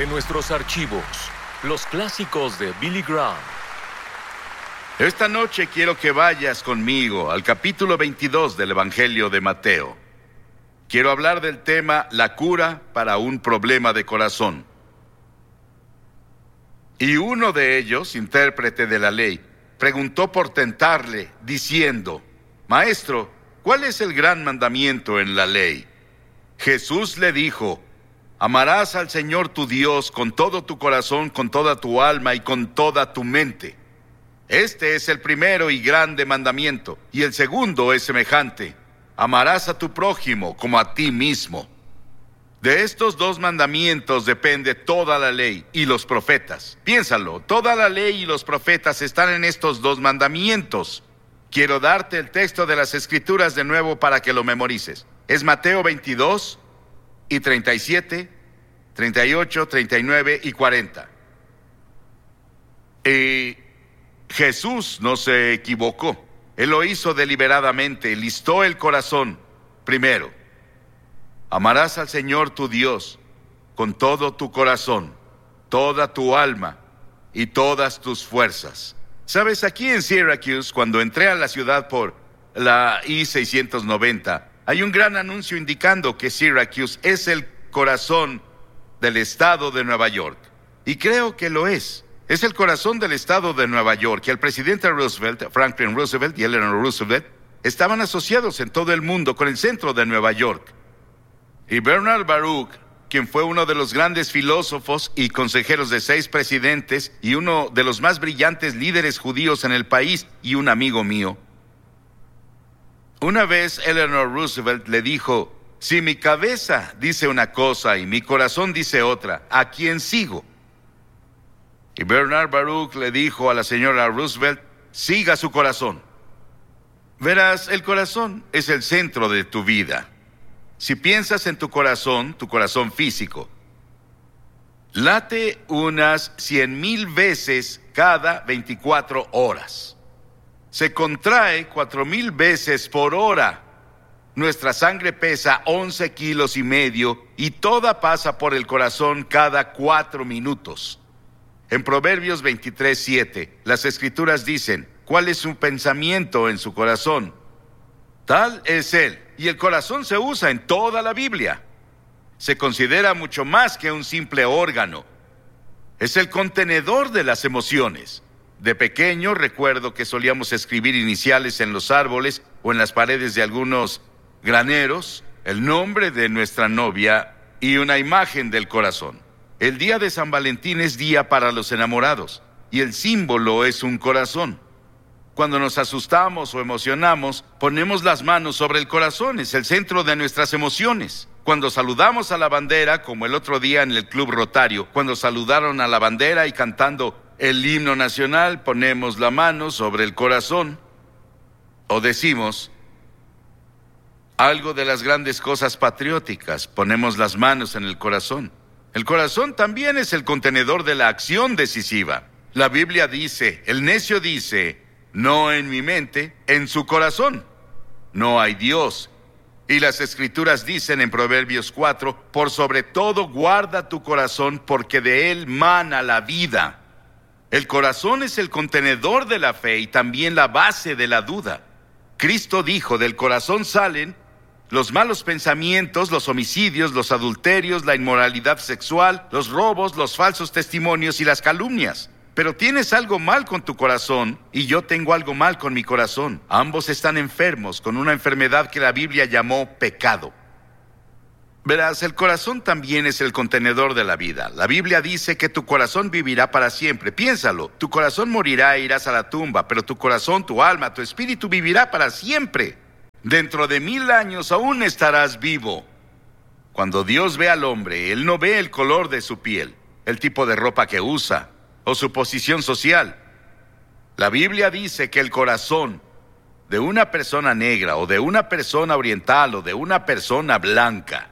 de nuestros archivos, los clásicos de Billy Graham. Esta noche quiero que vayas conmigo al capítulo 22 del Evangelio de Mateo. Quiero hablar del tema la cura para un problema de corazón. Y uno de ellos, intérprete de la ley, preguntó por tentarle, diciendo: Maestro, ¿cuál es el gran mandamiento en la ley? Jesús le dijo: amarás al Señor tu Dios con todo tu corazón, con toda tu alma y con toda tu mente. Este es el primero y grande mandamiento, y el segundo es semejante: amarás a tu prójimo como a ti mismo. De estos dos mandamientos depende toda la ley y los profetas. Piénsalo, toda la ley y los profetas están en estos dos mandamientos. Quiero darte el texto de las Escrituras de nuevo para que lo memorices. Es Mateo 22 y 37, 38, 39 y 40. Y Jesús no se equivocó. Él lo hizo deliberadamente, listó el corazón. Primero, amarás al Señor tu Dios con todo tu corazón, toda tu alma y todas tus fuerzas. Sabes, aquí en Syracuse, cuando entré a la ciudad por la I-690, hay un gran anuncio indicando que Syracuse es el corazón del estado de Nueva York. Y creo que lo es. Es el corazón del estado de Nueva York. Y el presidente Roosevelt, Franklin Roosevelt y Eleanor Roosevelt, estaban asociados en todo el mundo con el centro de Nueva York. Y Bernard Baruch, quien fue uno de los grandes filósofos y consejeros de 6 presidentes y uno de los más brillantes líderes judíos en el país y un amigo mío. Una vez Eleanor Roosevelt le dijo: si mi cabeza dice una cosa y mi corazón dice otra, ¿a quién sigo? Y Bernard Baruch le dijo a la señora Roosevelt: siga su corazón. Verás, el corazón es el centro de tu vida. Si piensas en tu corazón físico, late unas 100,000 veces cada 24 horas. Se contrae 4,000 veces por hora. Nuestra sangre pesa 11,5 kilos y toda pasa por el corazón cada 4 minutos. En Proverbios 23:7, las Escrituras dicen: ¿cuál es su pensamiento en su corazón? Tal es él. Y el corazón se usa en toda la Biblia. Se considera mucho más que un simple órgano. Es el contenedor de las emociones. De pequeño recuerdo que solíamos escribir iniciales en los árboles o en las paredes de algunos graneros, el nombre de nuestra novia y una imagen del corazón. El día de San Valentín es día para los enamorados y el símbolo es un corazón. Cuando nos asustamos o emocionamos, ponemos las manos sobre el corazón, es el centro de nuestras emociones. Cuando saludamos a la bandera, como el otro día en el Club Rotario, cuando saludaron a la bandera y cantando el himno nacional, ponemos la mano sobre el corazón. O decimos algo de las grandes cosas patrióticas, ponemos las manos en el corazón. El corazón también es el contenedor de la acción decisiva. La Biblia dice, el necio dice: no en mi mente, en su corazón no hay Dios. Y las Escrituras dicen en Proverbios 4: por sobre todo guarda tu corazón, porque de él mana la vida. El corazón es el contenedor de la fe y también la base de la duda. Cristo dijo: del corazón salen los malos pensamientos, los homicidios, los adulterios, la inmoralidad sexual, los robos, los falsos testimonios y las calumnias. Pero tienes algo mal con tu corazón y yo tengo algo mal con mi corazón. Ambos están enfermos con una enfermedad que la Biblia llamó pecado. Verás, el corazón también es el contenedor de la vida. La Biblia dice que tu corazón vivirá para siempre. Piénsalo, tu corazón morirá e irás a la tumba, pero tu corazón, tu alma, tu espíritu vivirá para siempre. Dentro de 1000 años aún estarás vivo. Cuando Dios ve al hombre, Él no ve el color de su piel, el tipo de ropa que usa o su posición social. La Biblia dice que el corazón de una persona negra o de una persona oriental o de una persona blanca,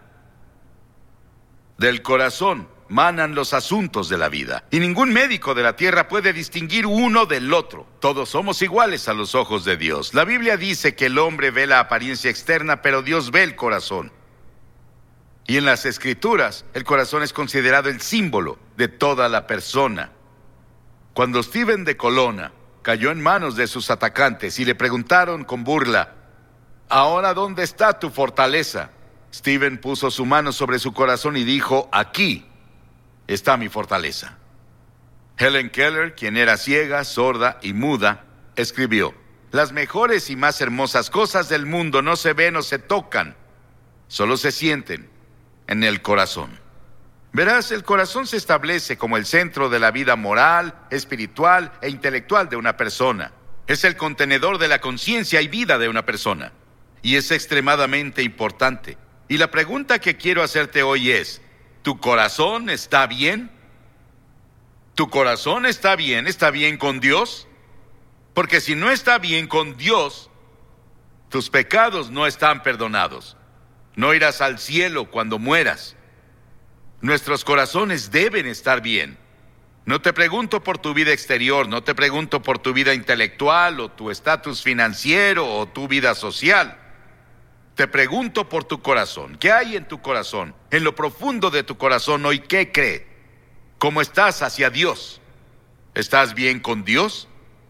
del corazón manan los asuntos de la vida. Y ningún médico de la tierra puede distinguir uno del otro. Todos somos iguales a los ojos de Dios. La Biblia dice que el hombre ve la apariencia externa, pero Dios ve el corazón. Y en las Escrituras, el corazón es considerado el símbolo de toda la persona. Cuando Stephen de Colonna cayó en manos de sus atacantes y le preguntaron con burla, «¿Ahora dónde está tu fortaleza?», Stephen puso su mano sobre su corazón y dijo, «Aquí está mi fortaleza». Helen Keller, quien era ciega, sorda y muda, escribió, «Las mejores y más hermosas cosas del mundo no se ven o se tocan, solo se sienten en el corazón». Verás, el corazón se establece como el centro de la vida moral, espiritual e intelectual de una persona. Es el contenedor de la conciencia y vida de una persona. Y es extremadamente importante. Y la pregunta que quiero hacerte hoy es, ¿tu corazón está bien? ¿Tu corazón está bien? ¿Está bien con Dios? Porque si no está bien con Dios, tus pecados no están perdonados. No irás al cielo cuando mueras. Nuestros corazones deben estar bien. No te pregunto por tu vida exterior, no te pregunto por tu vida intelectual o tu estatus financiero o tu vida social. Te pregunto por tu corazón. ¿Qué hay en tu corazón? En lo profundo de tu corazón hoy, ¿qué cree? ¿Cómo estás hacia Dios? ¿Estás bien con Dios?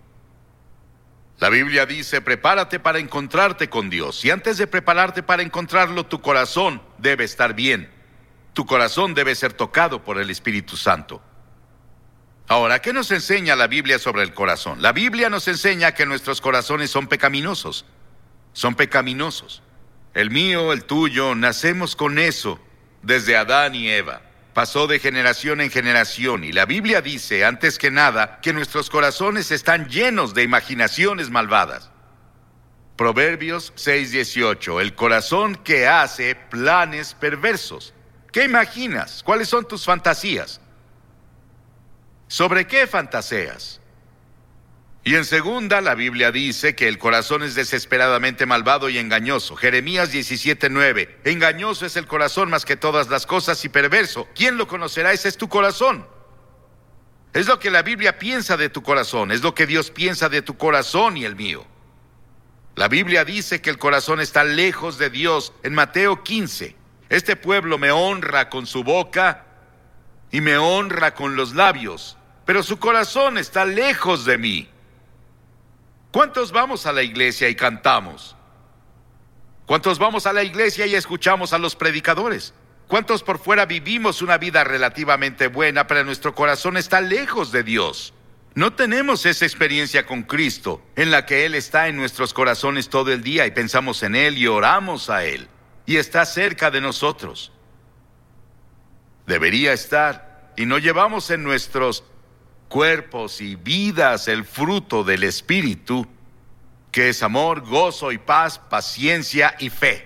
La Biblia dice, prepárate para encontrarte con Dios. Y antes de prepararte para encontrarlo, tu corazón debe estar bien. Tu corazón debe ser tocado por el Espíritu Santo. Ahora, ¿qué nos enseña la Biblia sobre el corazón? La Biblia nos enseña que nuestros corazones son pecaminosos. Son pecaminosos. El mío, el tuyo, nacemos con eso desde Adán y Eva. Pasó de generación en generación y la Biblia dice, antes que nada, que nuestros corazones están llenos de imaginaciones malvadas. Proverbios 6:18, el corazón que hace planes perversos. ¿Qué imaginas? ¿Cuáles son tus fantasías? ¿Sobre qué fantaseas? Y en segunda, la Biblia dice que el corazón es desesperadamente malvado y engañoso. Jeremías 17:9. Engañoso es el corazón más que todas las cosas y perverso. ¿Quién lo conocerá? Ese es tu corazón. Es lo que la Biblia piensa de tu corazón. Es lo que Dios piensa de tu corazón y el mío. La Biblia dice que el corazón está lejos de Dios. En Mateo 15. Este pueblo me honra con su boca y me honra con los labios, pero su corazón está lejos de mí. ¿Cuántos vamos a la iglesia y cantamos? ¿Cuántos vamos a la iglesia y escuchamos a los predicadores? ¿Cuántos por fuera vivimos una vida relativamente buena, pero nuestro corazón está lejos de Dios? No tenemos esa experiencia con Cristo, en la que Él está en nuestros corazones todo el día y pensamos en Él y oramos a Él. Y está cerca de nosotros. Debería estar. Y no llevamos en nuestros cuerpos y vidas el fruto del Espíritu, que es amor, gozo y paz, paciencia y fe.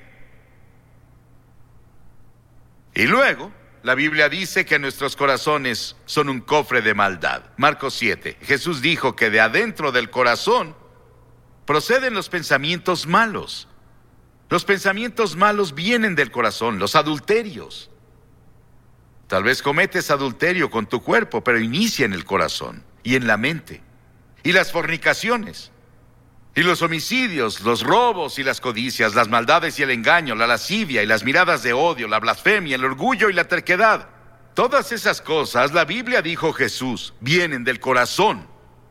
Y luego, la Biblia dice que nuestros corazones son un cofre de maldad. Marcos 7. Jesús dijo que de adentro del corazón proceden los pensamientos malos. Los pensamientos malos vienen del corazón, los adulterios. Tal vez cometes adulterio con tu cuerpo, pero inicia en el corazón y en la mente. Y las fornicaciones, y los homicidios, los robos y las codicias, las maldades y el engaño, la lascivia y las miradas de odio, la blasfemia, el orgullo y la terquedad. Todas esas cosas, la Biblia dijo Jesús, vienen del corazón.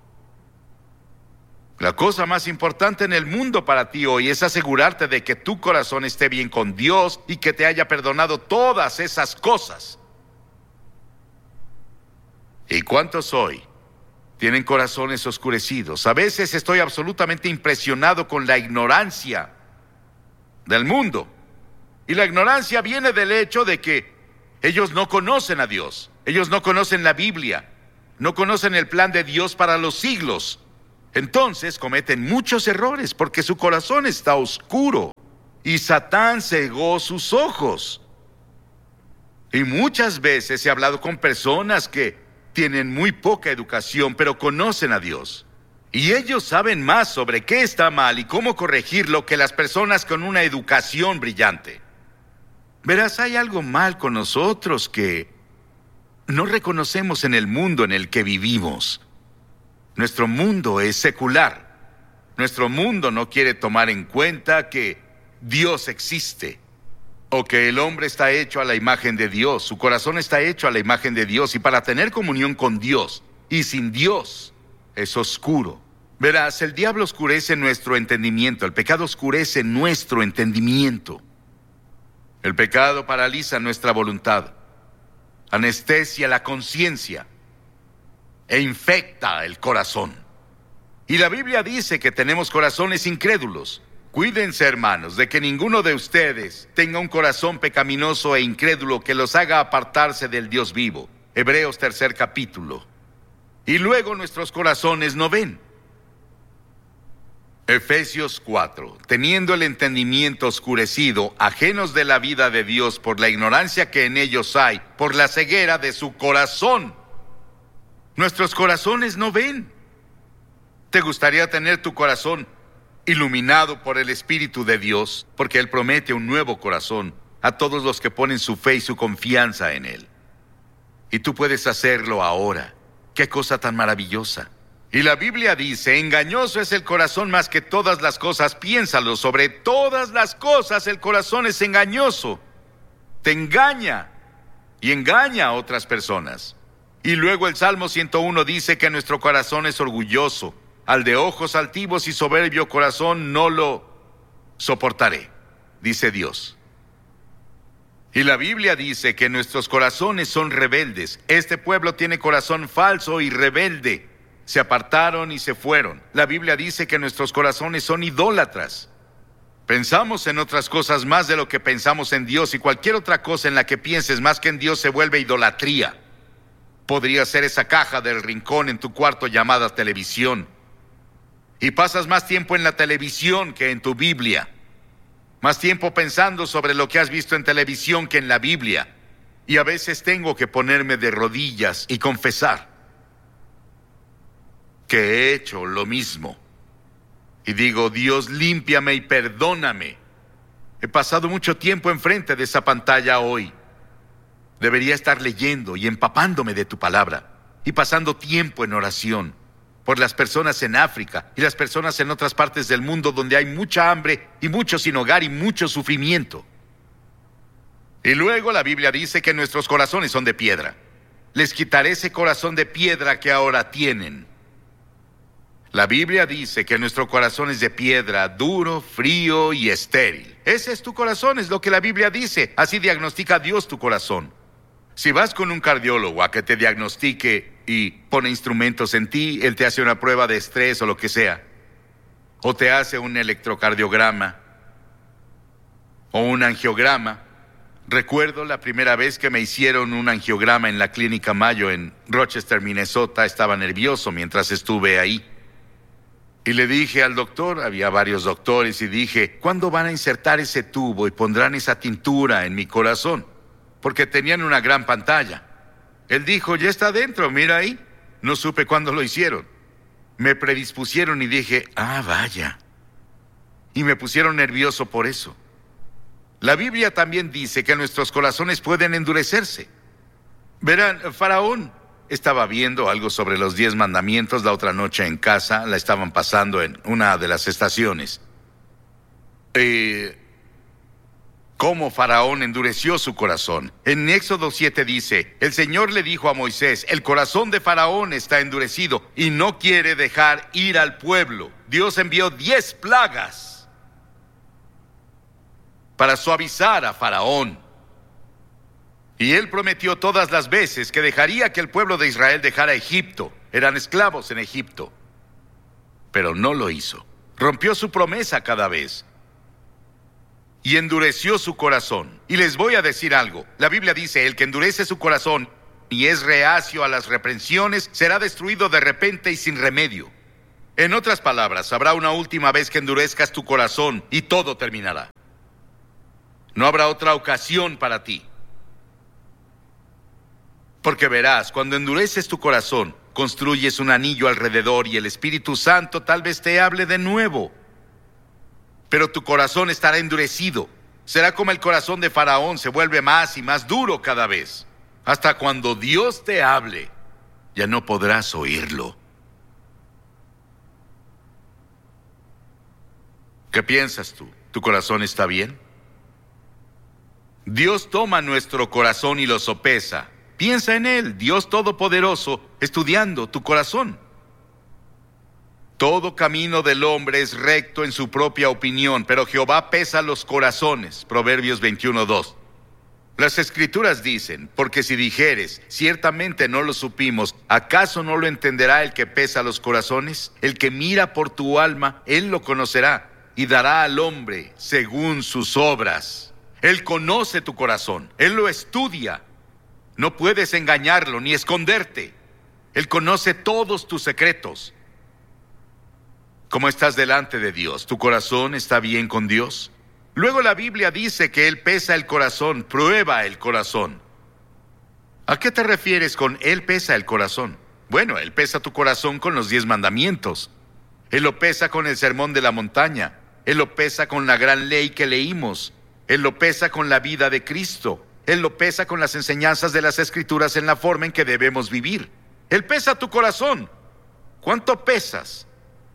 La cosa más importante en el mundo para ti hoy es asegurarte de que tu corazón esté bien con Dios y que te haya perdonado todas esas cosas. ¿Y cuántos hoy tienen corazones oscurecidos? A veces estoy absolutamente impresionado con la ignorancia del mundo. Y la ignorancia viene del hecho de que ellos no conocen a Dios. Ellos no conocen la Biblia. No conocen el plan de Dios para los siglos. Entonces cometen muchos errores porque su corazón está oscuro y Satán cegó sus ojos. Y muchas veces he hablado con personas que tienen muy poca educación, pero conocen a Dios. Y ellos saben más sobre qué está mal y cómo corregirlo que las personas con una educación brillante. Verás, hay algo mal con nosotros que no reconocemos en el mundo en el que vivimos. Nuestro mundo es secular. Nuestro mundo no quiere tomar en cuenta que Dios existe. O que el hombre está hecho a la imagen de Dios, su corazón está hecho a la imagen de Dios, y para tener comunión con Dios y sin Dios es oscuro. Verás, el diablo oscurece nuestro entendimiento, el pecado oscurece nuestro entendimiento. El pecado paraliza nuestra voluntad, anestesia la conciencia e infecta el corazón. Y la Biblia dice que tenemos corazones incrédulos. Cuídense, hermanos, de que ninguno de ustedes tenga un corazón pecaminoso e incrédulo que los haga apartarse del Dios vivo. Hebreos 3 capítulo. Y luego nuestros corazones no ven. Efesios 4. Teniendo el entendimiento oscurecido, ajenos de la vida de Dios por la ignorancia que en ellos hay, por la ceguera de su corazón. Nuestros corazones no ven. ¿Te gustaría tener tu corazón iluminado por el Espíritu de Dios? Porque Él promete un nuevo corazón a todos los que ponen su fe y su confianza en Él. Y tú puedes hacerlo ahora. ¡Qué cosa tan maravillosa! Y la Biblia dice, engañoso es el corazón más que todas las cosas. Piénsalo, sobre todas las cosas el corazón es engañoso. Te engaña y engaña a otras personas. Y luego el Salmo 101 dice que nuestro corazón es orgulloso. Al de ojos altivos y soberbio corazón no lo soportaré, dice Dios. Y la Biblia dice que nuestros corazones son rebeldes. Este pueblo tiene corazón falso y rebelde. Se apartaron y se fueron. La Biblia dice que nuestros corazones son idólatras. Pensamos en otras cosas más de lo que pensamos en Dios, y cualquier otra cosa en la que pienses más que en Dios se vuelve idolatría. Podría ser esa caja del rincón en tu cuarto llamada televisión. Y pasas más tiempo en la televisión que en tu Biblia. Más tiempo pensando sobre lo que has visto en televisión que en la Biblia. Y a veces tengo que ponerme de rodillas y confesar que he hecho lo mismo. Y digo, Dios, límpiame y perdóname. He pasado mucho tiempo enfrente de esa pantalla hoy. Debería estar leyendo y empapándome de tu palabra y pasando tiempo en oración por las personas en África y las personas en otras partes del mundo donde hay mucha hambre y mucho sin hogar y mucho sufrimiento. Y luego la Biblia dice que nuestros corazones son de piedra. Les quitaré ese corazón de piedra que ahora tienen. La Biblia dice que nuestro corazón es de piedra, duro, frío y estéril. Ese es tu corazón, es lo que la Biblia dice. Así diagnostica Dios tu corazón. Si vas con un cardiólogo a que te diagnostique y pone instrumentos en ti, él te hace una prueba de estrés o lo que sea, o te hace un electrocardiograma o un angiograma. Recuerdo la primera vez que me hicieron un angiograma en la Clínica Mayo en Rochester, Minnesota. Estaba nervioso mientras estuve ahí. Y le dije al doctor, había varios doctores, y dije, ¿cuándo van a insertar ese tubo y pondrán esa tintura en mi corazón? Porque tenían una gran pantalla. Él dijo, ya está adentro, mira ahí. No supe cuándo lo hicieron. Me predispusieron y dije, vaya. Y me pusieron nervioso por eso. La Biblia también dice que nuestros corazones pueden endurecerse. Verán, Faraón estaba viendo algo sobre los 10 mandamientos la otra noche en casa. La estaban pasando en una de las estaciones. Cómo Faraón endureció su corazón. En Éxodo 7 dice, el Señor le dijo a Moisés, el corazón de Faraón está endurecido y no quiere dejar ir al pueblo. Dios envió 10 plagas para suavizar a Faraón. Y él prometió todas las veces que dejaría que el pueblo de Israel dejara Egipto. Eran esclavos en Egipto. Pero no lo hizo. Rompió su promesa cada vez. Y endureció su corazón. Y les voy a decir algo. La Biblia dice, el que endurece su corazón y es reacio a las reprensiones, será destruido de repente y sin remedio. En otras palabras, habrá una última vez que endurezcas tu corazón y todo terminará. No habrá otra ocasión para ti. Porque verás, cuando endureces tu corazón, construyes un anillo alrededor y el Espíritu Santo tal vez te hable de nuevo. Pero tu corazón estará endurecido. Será como el corazón de Faraón, se vuelve más y más duro cada vez. Hasta cuando Dios te hable, ya no podrás oírlo. ¿Qué piensas tú? ¿Tu corazón está bien? Dios toma nuestro corazón y lo sopesa. Piensa en Él, Dios Todopoderoso, estudiando tu corazón. Todo camino del hombre es recto en su propia opinión, pero Jehová pesa los corazones. Proverbios 21:2. Las Escrituras dicen, porque si dijeres, ciertamente no lo supimos, ¿acaso no lo entenderá el que pesa los corazones? El que mira por tu alma, Él lo conocerá, y dará al hombre según sus obras. Él conoce tu corazón, Él lo estudia. No puedes engañarlo ni esconderte. Él conoce todos tus secretos. ¿Cómo estás delante de Dios? ¿Tu corazón está bien con Dios? Luego la Biblia dice que Él pesa el corazón, prueba el corazón. ¿A qué te refieres con Él pesa el corazón? Bueno, Él pesa tu corazón con los 10 mandamientos. Él lo pesa con el sermón de la montaña. Él lo pesa con la gran ley que leímos. Él lo pesa con la vida de Cristo. Él lo pesa con las enseñanzas de las Escrituras en la forma en que debemos vivir. Él pesa tu corazón. ¿Cuánto pesas?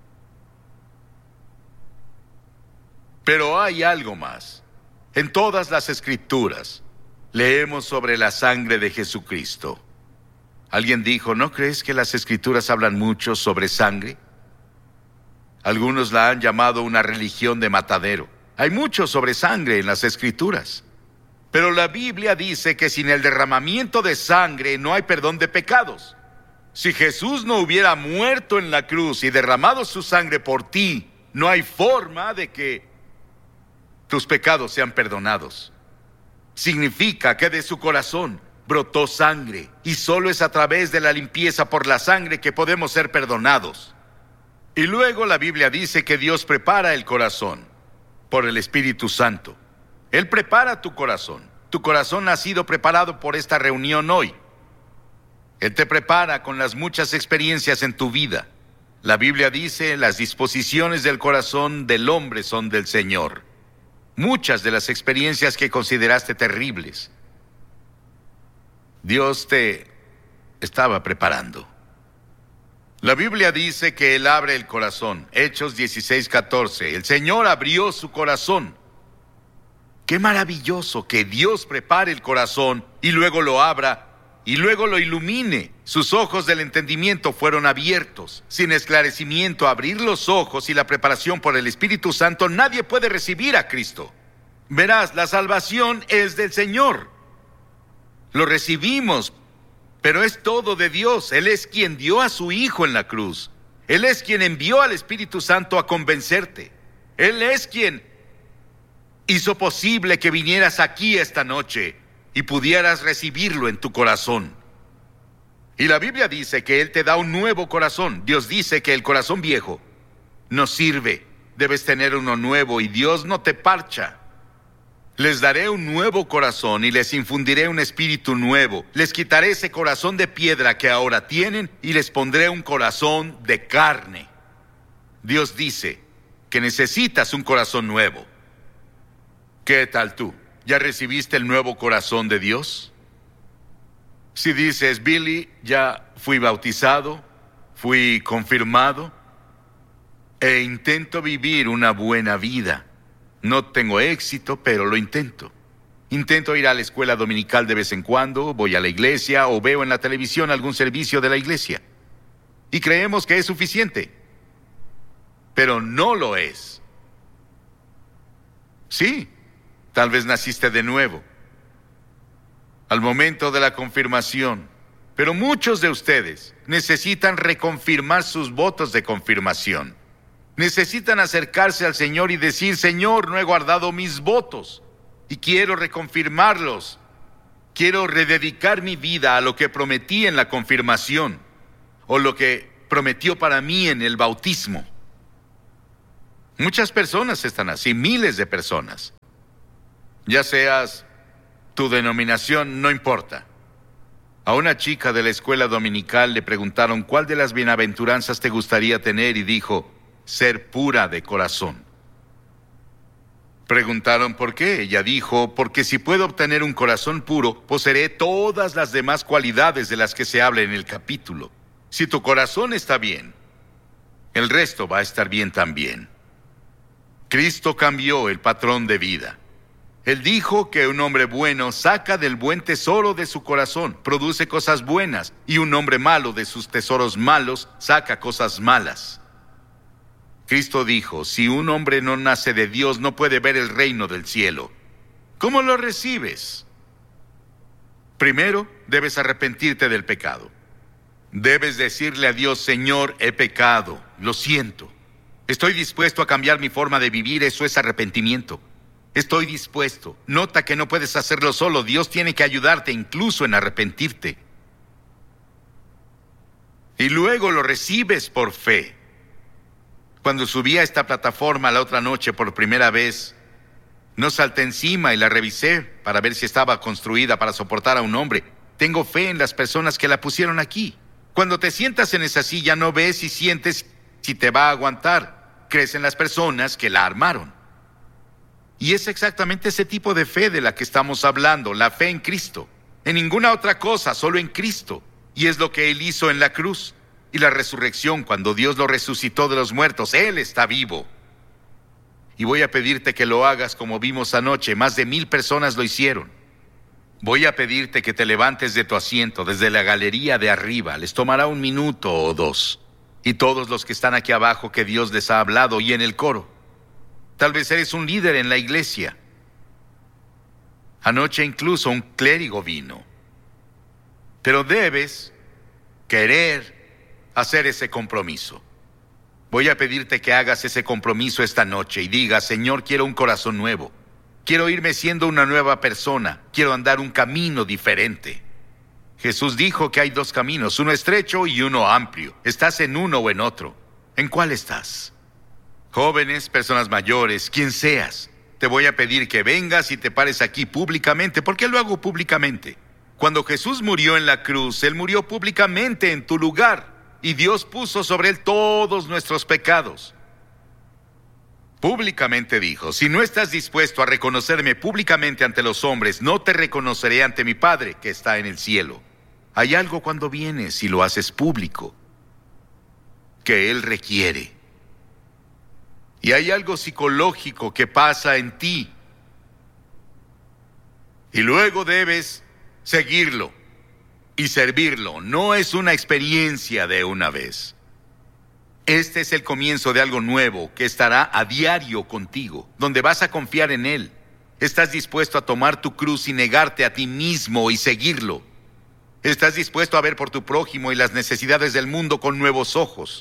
Pero hay algo más. En todas las Escrituras leemos sobre la sangre de Jesucristo. Alguien dijo, ¿no crees que las Escrituras hablan mucho sobre sangre? Algunos la han llamado una religión de matadero. Hay mucho sobre sangre en las Escrituras. Pero la Biblia dice que sin el derramamiento de sangre no hay perdón de pecados. Si Jesús no hubiera muerto en la cruz y derramado su sangre por ti, no hay forma de que tus pecados sean perdonados. Significa que de su corazón brotó sangre, y solo es a través de la limpieza por la sangre que podemos ser perdonados. Y luego la Biblia dice que Dios prepara el corazón por el Espíritu Santo. Él prepara tu corazón. Tu corazón ha sido preparado por esta reunión hoy. Él te prepara con las muchas experiencias en tu vida. La Biblia dice, las disposiciones del corazón del hombre son del Señor. Muchas de las experiencias que consideraste terribles, Dios te estaba preparando. La Biblia dice que Él abre el corazón. Hechos 16:14. El Señor abrió su corazón. Qué maravilloso que Dios prepare el corazón y luego lo abra y luego lo ilumine. Sus ojos del entendimiento fueron abiertos. Sin esclarecimiento, abrir los ojos y la preparación por el Espíritu Santo, nadie puede recibir a Cristo. Verás, la salvación es del Señor. Lo recibimos, pero es todo de Dios. Él es quien dio a su Hijo en la cruz. Él es quien envió al Espíritu Santo a convencerte. Él es quien hizo posible que vinieras aquí esta noche y pudieras recibirlo en tu corazón. Y la Biblia dice que Él te da un nuevo corazón. Dios dice que el corazón viejo no sirve. Debes tener uno nuevo y Dios no te parcha. Les daré un nuevo corazón y les infundiré un espíritu nuevo. Les quitaré ese corazón de piedra que ahora tienen y les pondré un corazón de carne. Dios dice que necesitas un corazón nuevo. ¿Qué tal tú? ¿Ya recibiste el nuevo corazón de Dios? Si dices, Billy, ya fui bautizado, fui confirmado e intento vivir una buena vida. No tengo éxito, pero lo intento. Intento ir a la escuela dominical de vez en cuando, voy a la iglesia o veo en la televisión algún servicio de la iglesia. Y creemos que es suficiente. Pero no lo es. Sí, tal vez naciste de nuevo al momento de la confirmación, pero muchos de ustedes necesitan reconfirmar sus votos de confirmación. Necesitan acercarse al Señor y decir, Señor, no he guardado mis votos y quiero reconfirmarlos. Quiero rededicar mi vida a lo que prometí en la confirmación o lo que prometió para mí en el bautismo. Muchas personas están así, miles de personas. Ya seas tu denominación, no importa. A una chica de la escuela dominical le preguntaron cuál de las bienaventuranzas te gustaría tener y dijo, ser pura de corazón. Preguntaron por qué. Ella dijo, porque si puedo obtener un corazón puro, poseeré todas las demás cualidades de las que se habla en el capítulo. Si tu corazón está bien, el resto va a estar bien también. Cristo cambió el patrón de vida. Él dijo que un hombre bueno saca del buen tesoro de su corazón, produce cosas buenas, y un hombre malo de sus tesoros malos saca cosas malas. Cristo dijo, si un hombre no nace de Dios, no puede ver el reino del cielo. ¿Cómo lo recibes? Primero, debes arrepentirte del pecado. Debes decirle a Dios, Señor, he pecado, lo siento. Estoy dispuesto a cambiar mi forma de vivir, eso es arrepentimiento. Estoy dispuesto. Nota que no puedes hacerlo solo. Dios tiene que ayudarte incluso en arrepentirte. Y luego lo recibes por fe. Cuando subí a esta plataforma la otra noche por primera vez, no salté encima y la revisé para ver si estaba construida para soportar a un hombre. Tengo fe en las personas que la pusieron aquí. Cuando te sientas en esa silla no ves y sientes si te va a aguantar. Crees en las personas que la armaron. Y es exactamente ese tipo de fe de la que estamos hablando, la fe en Cristo. En ninguna otra cosa, solo en Cristo. Y es lo que Él hizo en la cruz. Y la resurrección, cuando Dios lo resucitó de los muertos, Él está vivo. Y voy a pedirte que lo hagas como vimos anoche. Más de 1000 personas lo hicieron. Voy a pedirte que te levantes de tu asiento desde la galería de arriba. Les tomará 1 minuto o 2. Y todos los que están aquí abajo que Dios les ha hablado y en el coro. Tal vez eres un líder en la iglesia. Anoche incluso un clérigo vino. Pero debes querer hacer ese compromiso. Voy a pedirte que hagas ese compromiso esta noche y digas, Señor, quiero un corazón nuevo. Quiero irme siendo una nueva persona. Quiero andar un camino diferente. Jesús dijo que hay 2 caminos, uno estrecho y uno amplio. ¿Estás en uno o en otro? ¿En cuál estás? Jóvenes, personas mayores, quien seas, te voy a pedir que vengas y te pares aquí públicamente. ¿Por qué lo hago públicamente? Cuando Jesús murió en la cruz, Él murió públicamente en tu lugar y Dios puso sobre Él todos nuestros pecados. Públicamente dijo, si no estás dispuesto a reconocerme públicamente ante los hombres, no te reconoceré ante mi Padre que está en el cielo. Hay algo cuando vienes y lo haces público que Él requiere. Y hay algo psicológico que pasa en ti. Y luego debes seguirlo y servirlo. No es una experiencia de una vez. Este es el comienzo de algo nuevo que estará a diario contigo, donde vas a confiar en Él. Estás dispuesto a tomar tu cruz y negarte a ti mismo y seguirlo. Estás dispuesto a ver por tu prójimo y las necesidades del mundo con nuevos ojos.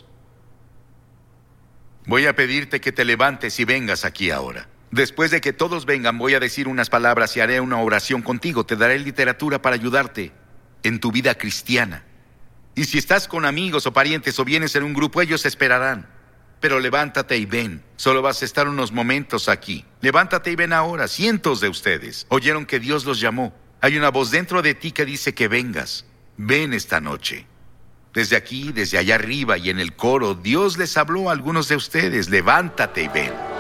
Voy a pedirte que te levantes y vengas aquí ahora. Después de que todos vengan, voy a decir unas palabras y haré una oración contigo. Te daré literatura para ayudarte en tu vida cristiana. Y si estás con amigos o parientes o vienes en un grupo, ellos esperarán. Pero levántate y ven. Solo vas a estar unos momentos aquí. Levántate y ven ahora. Cientos de ustedes oyeron que Dios los llamó. Hay una voz dentro de ti que dice que vengas. Ven esta noche. Desde aquí, desde allá arriba y en el coro, Dios les habló a algunos de ustedes. Levántate y ven.